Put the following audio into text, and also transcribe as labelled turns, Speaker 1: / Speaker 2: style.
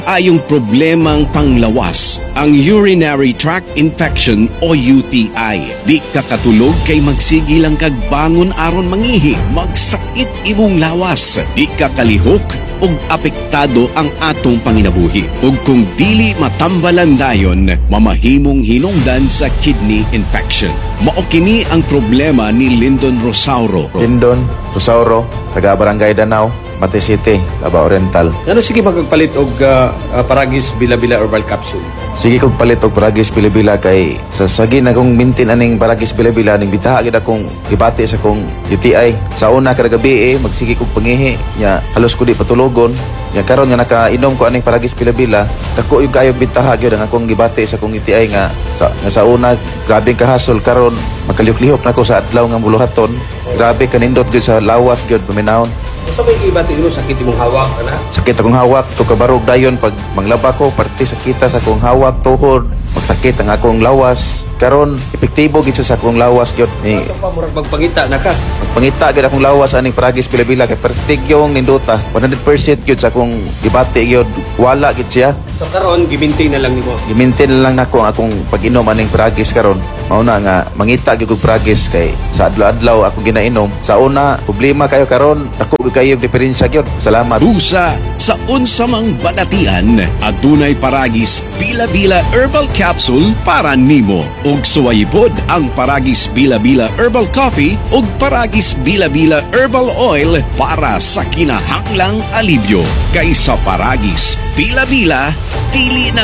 Speaker 1: ayong problemang panglawas, ang urinary tract infection o UTI. Di ka katulog kay magsigi lang kag bangon aron mangihi, magsakit imong lawas. Di ka kalihok ug apektado ang atong panginabuhi. Ug kung dili matambalan dayon, mamahimong hinungdan sa kidney infection. Mao kini ang problema ni Lyndon Rosauro.
Speaker 2: Lindon, Rosauro, taga Barangay Danau, Mate City, Davao Oriental.
Speaker 3: Ano sige magpalit og Paragis Bila-Bila Herbal Capsule?
Speaker 2: Sige kong palit og Paragis Bila-Bila kay sa sagi na kong mintin aning Paragis Bila-Bila ning bitaha gid akong ibati sa kong UTI. Sa una kada gabi magsige kog pangihi nya halos ko di patulogon. Nya karon nga nakainom ko aning Paragis Bila-Bila, dako yung kayog bitaha gyud ang akong gibati sa kong UTI nga sa una grabe kahasol karon makalihok-lihok na ko sa adlaw nga buluhaton. Grabe kanindot gyud sa lawas gyud paminahon.
Speaker 3: Sa may iba tingin mo sakit imong hawak ana?
Speaker 2: Sakit akong hawak, to kabarog dayon pag manglaba ko, parte sakita sa akong hawak, tuhod, magsakit ang akong lawas. Karon epektibo gid sa akong lawas gyud ni
Speaker 3: Ito pa murag magpangita na ka.
Speaker 2: pangita gid akong lawas aning Paragis Bila-Bila kay pertigyong ninduta 100% gyud sa akong gibati gyud wala gid siya.
Speaker 3: So karon gimintain na lang nimo.
Speaker 2: Gimintin lang nako ang akong pag-inom aning Paragis karon. Mao na nga mangita gyud og Paragis kay sa adlaw-adlaw akong ginainom. Sa una problema kayo karon, ako kayo diferensya gyud. Salamat.
Speaker 1: Busa sa unsa mang badatian, adunay Paragis Bila-Bila Herbal Capsule para nimo. Ug suwayipod ang Paragis Bila-Bila Herbal Coffee ug Paragis Bila-Bila Herbal Oil para sa kinahanglang alibyo. Kay sa Paragis Bila-Bila, dili na